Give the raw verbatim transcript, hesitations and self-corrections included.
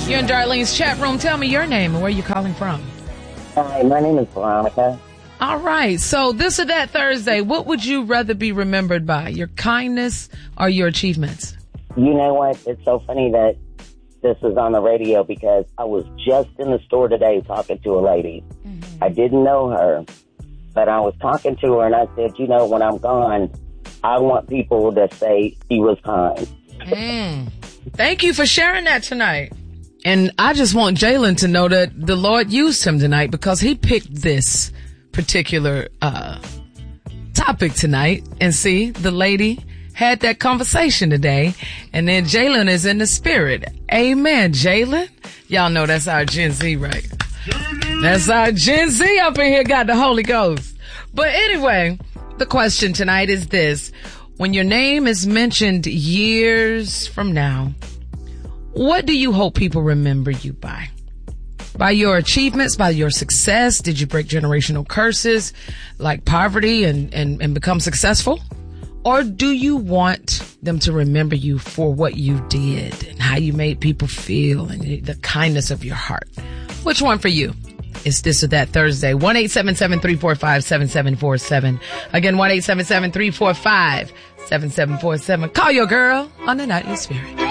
You're in Darlene's chat room. Tell me your name and where you're calling from. Hi, my name is Veronica. All right. So this or that Thursday, what would you rather be remembered by? Your kindness or your achievements? You know what? It's so funny that this is on the radio because I was just in the store today talking to a lady. Mm-hmm. I didn't know her, but I was talking to her and I said, you know, when I'm gone, I want people to say she was kind. Mm. Thank you for sharing that tonight. And I just want Jalen to know that the Lord used him tonight because he picked this particular uh topic tonight. And see, the lady had that conversation today. And then Jalen is in the spirit. Amen, Jalen. Y'all know that's our Gen Z, right? That's our Gen Z up in here, got the Holy Ghost. But anyway, the question tonight is this. When your name is mentioned years from now, what do you hope people remember you by? By your achievements, by your success? Did you break generational curses like poverty and, and, and become successful? Or do you want them to remember you for what you did and how you made people feel and the kindness of your heart? Which one for you? It's this or that Thursday. one eight seven seven, three four five, seven seven four seven. Again, one eight seven seven, three four five, seven seven four seven. Call your girl on the Night in the Spirit.